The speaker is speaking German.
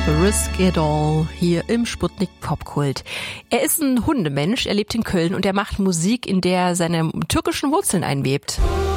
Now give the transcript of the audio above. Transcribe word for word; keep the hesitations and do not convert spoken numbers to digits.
Risk It All hier im Sputnik Popkult. Er ist ein Hundemensch, er lebt in Köln und er macht Musik, in der seine türkischen Wurzeln einwebt.